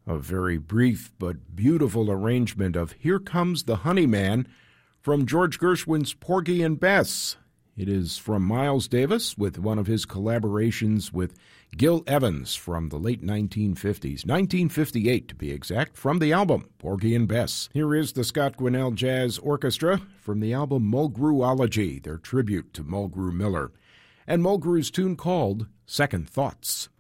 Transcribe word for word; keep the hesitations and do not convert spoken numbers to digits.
A very brief but beautiful arrangement of Here Comes the Honey Man from George Gershwin's Porgy and Bess. It is from Miles Davis with one of his collaborations with Gil Evans from the late nineteen fifties, nineteen fifty-eight to be exact, from the album Porgy and Bess. Here is the Scott Gwinnell Jazz Orchestra from the album Mulgrewology, their tribute to Mulgrew Miller, and Mulgrew's tune called Second Thoughts.